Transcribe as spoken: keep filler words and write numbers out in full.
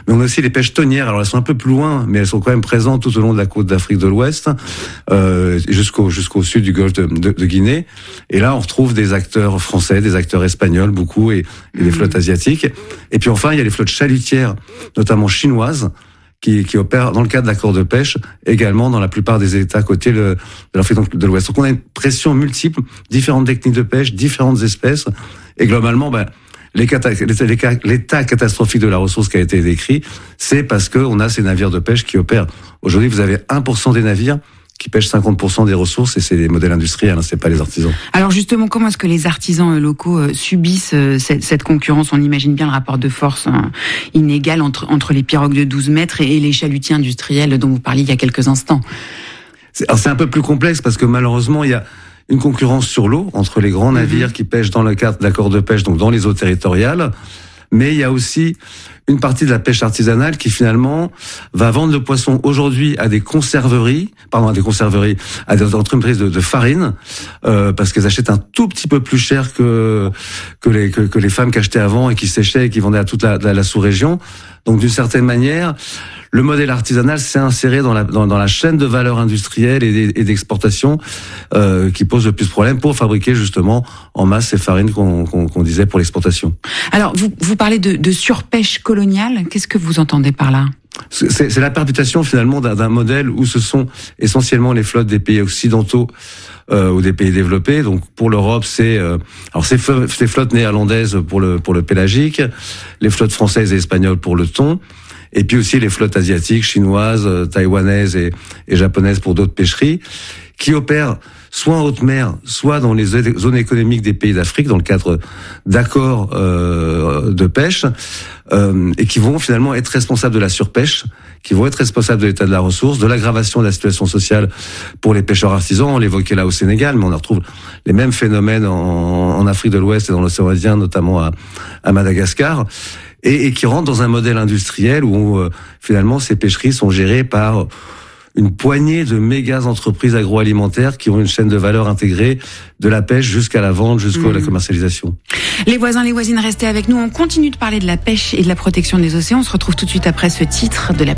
Mais on a aussi les pêches tonnières. Alors elles sont un peu plus loin, mais elles sont quand même présentes tout au long de la côte d'Afrique de l'Ouest, euh, jusqu'au jusqu'au sud du golfe de, de, de Guinée. Et là, on retrouve des acteurs français, des acteurs espagnols, beaucoup, et, et des flottes asiatiques. Et puis enfin, il y a les flottes chalutières, notamment chinoises, qui, qui opèrent dans le cadre d'accords de pêche, également dans la plupart des États côtiers de l'Afrique de l'Ouest. Donc on a une pression multiple, différentes techniques de pêche, différentes espèces, et globalement, ben, l'état catastrophique de la ressource qui a été décrit, c'est parce que on a ces navires de pêche qui opèrent. Aujourd'hui, vous avez un pour cent des navires qui pêchent cinquante pour cent des ressources, et c'est des modèles industriels, hein, c'est pas les artisans. Alors justement, comment est-ce que les artisans locaux euh, subissent euh, cette, cette concurrence? On imagine bien le rapport de force hein, inégal entre, entre les pirogues de douze mètres et, et les chalutiers industriels dont vous parliez il y a quelques instants. C'est, alors c'est un peu plus complexe parce que malheureusement, il y a une concurrence sur l'eau entre les grands navires mmh. qui pêchent dans le cadre d'accords de pêche, donc dans les eaux territoriales. Mais il y a aussi une partie de la pêche artisanale qui finalement va vendre le poisson aujourd'hui à des conserveries, pardon, à des conserveries, à des entreprises de, de farine, euh, parce qu'elles achètent un tout petit peu plus cher que que les que, que les femmes qui achetaient avant et qui séchaient et qui vendaient à toute la, la, la sous-région. Donc d'une certaine manière, le modèle artisanal s'est inséré dans la dans, dans la chaîne de valeur industrielle et, et d'exportation euh, qui pose le plus de problèmes pour fabriquer justement en masse ces farines qu'on, qu'on, qu'on disait pour l'exportation. Alors vous vous parlez de, de surpêche coloniale. Qu'est-ce que vous entendez par là? C'est, c'est la perpétuation finalement d'un, d'un modèle où ce sont essentiellement les flottes des pays occidentaux euh, ou des pays développés. Donc pour l'Europe, c'est euh, alors c'est ces flottes néerlandaises pour le pour le pélagique, les flottes françaises et espagnoles pour le thon, et puis aussi les flottes asiatiques, chinoises, euh, taïwanaises et, et japonaises pour d'autres pêcheries, qui opèrent soit en haute mer, soit dans les zones économiques des pays d'Afrique, dans le cadre d'accords euh, de pêche, euh, et qui vont finalement être responsables de la surpêche, qui vont être responsables de l'état de la ressource, de l'aggravation de la situation sociale pour les pêcheurs artisans. On l'évoquait là au Sénégal, mais on retrouve les mêmes phénomènes en, en Afrique de l'Ouest et dans l'océan Indien, notamment à, à Madagascar, et, et qui rentrent dans un modèle industriel où euh, finalement ces pêcheries sont gérées par une poignée de méga entreprises agroalimentaires qui ont une chaîne de valeur intégrée de la pêche jusqu'à la vente, jusqu'à mmh. la commercialisation. Les voisins, les voisines, restez avec nous. On continue de parler de la pêche et de la protection des océans. On se retrouve tout de suite après ce titre de la